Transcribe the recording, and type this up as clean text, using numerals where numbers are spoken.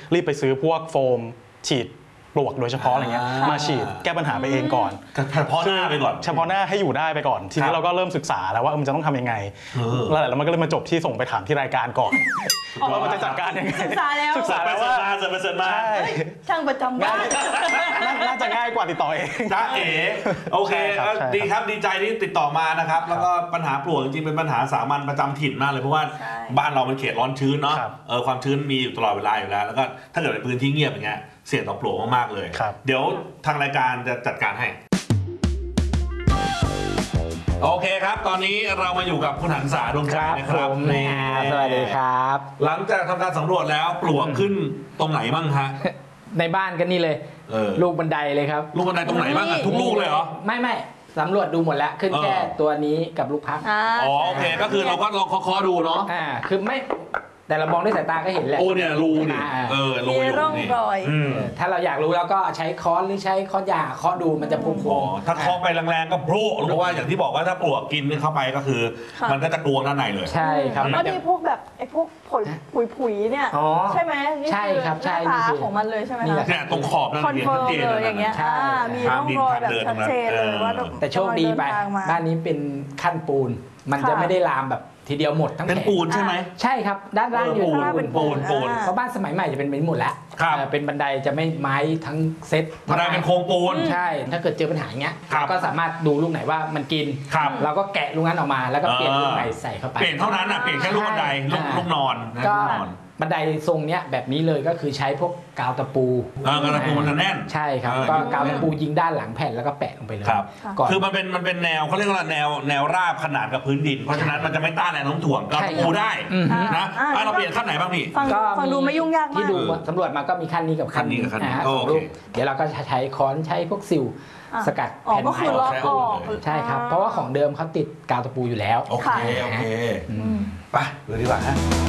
รีบไปซื้อพวกโฟมฉีดปลวกโดยเฉพาะอะไรเงี้ยมาฉีดแก้ปัญหาไปเองก่อนเฉพาะหน้าไปก่อนเฉพาะหน้าให้อยู่ได้ไปก่อนทีนี้เราก็เริ่มศึกษาแล้วว่ามันจะต้องทำยังไงแล้วมันก็เลยมาจบที่ส่งไปถามที่รายการก่อนว่ามันจะจัดการยังไงศึกษาแล้วว่าช่างประจำบ้านน่าจะง่ายกว่าติดต่อเองจ้าเอ๋โอเคดีครับดีใจที่ติดต่อมานะครับแล้วก็ปัญหาปลวกจริงๆเป็นปัญหาสามัญประจำถิ่นมากเลยเพราะว่าบ้านเรามันเขตร้อนชื้นเนาะความชื้นมีอยู่ตลอดเวลาอยู่แล้วแล้วก็ถ้าเกิดในพื้นที่เงียบอย่างเงี้ยเสี่ยงต่อปลวกมากๆเลยเดี๋ยวทางรายการจะจัดการให้โอเคครับตอนนี้เรามาอยู่กับคุณหันษาดวงใจนะครับสวัสดีครับหลังจากทำการสำรวจแล้วปลวกขึ้นตรงไหนบ้างฮะในบ้านก็นี่เลยลูกบันไดเลยครับลูกบันไดตรงไหนบ้างอ่ะทุกลูกเลยเหรอไม่สำรวจดูหมดแล้วขึ้นแค่ตัวนี้กับลูกพักอ๋อโอเคก็คือเราก็ลองเคาะดูเนาะคือไม่แต่เรามองด้วยสายตาก็เห็นแหละโอ้เนี่ยรูนี่รูอยู่นี่ถ้าเราอยากรู้แล้วก็ใช้ค้อนหรือใช้ค้อนยาเคาะดูมันจะพุ่งถ้าเคาะไปแรงๆก็โผล่เพราะว่าอย่างที่บอกว่าถ้าปลวกกินเข้าไปก็คือมันก็จะกลวงด้านในเลยใช่ครับก็มีพวกแบบไอ้พวกผุยเนี่ยใช่ไหมใช่ครับใช่ของมันเลยใช่ไหมเนี่ยตรงขอบนั่นเองเลยอย่างเงี้ยมีร่องรอยแบบชัดเจนเลยว่าแต่โชคดีไปบ้านนี้เป็นขั้นปูนมันจะไม่ได้ลามแบบทีเดียวหมดทั้งเป็นปูนใช่ไหมใช่ครับด้านล่างอยู่เป็นปูนเพราะบ้านสมัยใหม่จะเป็นแบบนี้หมดแล้วเป็นบันไดจะไม่ไม้ทั้งเซตบันไดเป็นโครงปูนใช่ถ้าเกิดเจอปัญหาอย่างเงี้ยก็สามารถดูลูกไหนว่ามันกินเราก็แกะลูกนั้นออกมาแล้วก็เปลี่ยนลูกใหม่ใส่เข้าไปเปลี่ยนเท่านั้นเปลี่ยนแค่ลูกบันไดลูกนอนก็บันไดทรงเนี้ยแบบนี้เลยก็คือใช้พวกกาวตะปูกาวตะปูมันจะแน่นใช่ครับก็กาวตะปูยิงด้านหลังแผ่นแล้วก็แปะลงไปเลยคือมันเป็นแนวเขาเรียกว่าแนวราบขนาดกับพื้นดินเพราะฉะนั้นมันจะไม่ต้านแรงโน้มถ่วงกาวตะปูได้นะเราเปลี่ยนขั้นไหนบ้างพี่ฟังดูไม่ยุ่งยากมากที่ดูสำรวจมาก็มีขั้นนี้กับขั้นนี้เดี๋ยวเราก็ใช้ค้อนใช้พวกซิลสกัดแผ่นไม้ออกใช่ครับเพราะว่าของเดิมเขาติดกาวตะปูอยู่แล้วโอเคไปเลยดีกว่าฮะ